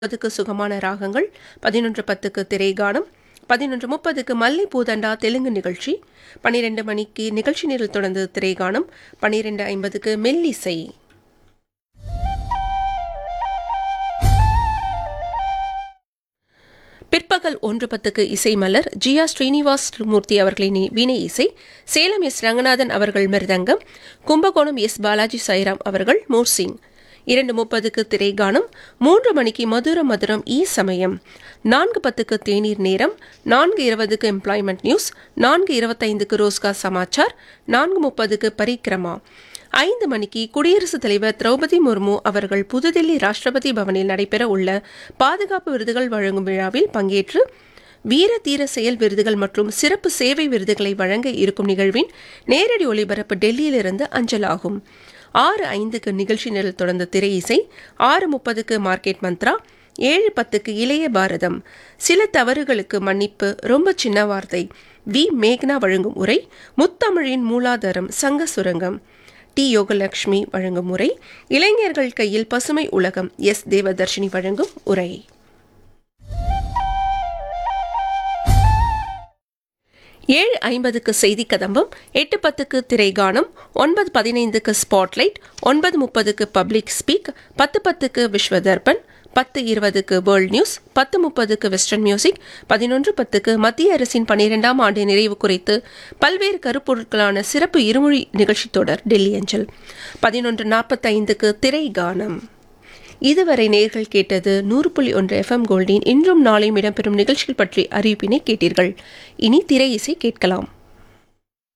10க்கு சுகமான ராகங்கள், 11:10க்கு திரைகானம், 11:30க்கு மல்லி பூதண்டா தெலுங்கு நிகழ்ச்சி, 12 மணிக்கு நிகழ்ச்சி நிரல் தொடர்ந்து திரைகானம், 12:50க்கு மெல்லிசை. பிற்பகல் 1:10க்கு இசைமலர், ஜியா ஸ்ரீனிவாஸ் மூர்த்தி அவர்களின் வீணை இசை, சேலம் எஸ் ரங்கநாதன் அவர்கள் மிருதங்கம், கும்பகோணம் எஸ் பாலாஜி சாய்ராம் அவர்கள் மோர்சிங். 2:30க்கு திரைகானம், 3 மணிக்கு மதுர மதுரம் ஈ சமயம், 4:10க்கு தேநீர் நேரம், 4:20க்கு எம்ப்ளாய்மெண்ட் நியூஸ், 4:25க்கு ரோஸ்கார் சமாச்சார், 4:30க்கு பரிக்கிரமா. 5 மணிக்கு குடியரசுத் தலைவர் திரௌபதி முர்மு அவர்கள் புதுதில்லி ராஷ்டிரபதி பவனில் நடைபெற உள்ள பாதுகாப்பு விருதுகள் வழங்கும் விழாவில் பங்கேற்று வீர தீர செயல் விருதுகள் மற்றும் சிறப்பு சேவை விருதுகளை வழங்க இருக்கும் நிகழ்வின் நேரடி ஒளிபரப்பு டெல்லியிலிருந்து அஞ்சலாகும். 6:05க்கு நிகழ்ச்சி நிரல் தொடர்ந்த திரை இசை, 6:30க்கு மார்க்கெட் மந்த்ரா, 7:10க்கு இளைய பாரதம், சில தவறுகளுக்கு மன்னிப்பு ரொம்ப சின்ன வார்த்தை, வி மேக்னா வழங்கும் உரை, முத்தமிழின் மூலாதாரம் சங்க சுரங்கம், டி யோகலட்சுமி வழங்கும் உரை, இளைஞர்கள் கையில் பசுமை உலகம், எஸ் தேவதர்ஷினி வழங்கும் உரை. ஏழு 50க்கு செய்தி கதம்பம், 8:10க்கு திரைகானம், 9:15க்கு spotlight, 9:30க்கு public speak, 10:10க்கு Vishwa Darpan, 10:20க்கு world news, 10:30க்கு western music, 11:10க்கு மத்திய அரசின் 12ஆம் ஆண்டு நிறைவு குறித்து பல்வேறு கருப்பொருட்களான சிறப்பு இருமொழி நிகழ்ச்சி தொடர் டெல்லி அஞ்சல், 11:45க்கு திரைகானம். இதுவரை நேர்கள் கேட்டது 100.1 FM கோல்டின் இன்றும் நாளையும் இடம்பெறும் நிகழ்ச்சிகள் பற்றி அறிவிப்பினை கேட்டீர்கள். இனி திரை இசை கேட்கலாம்.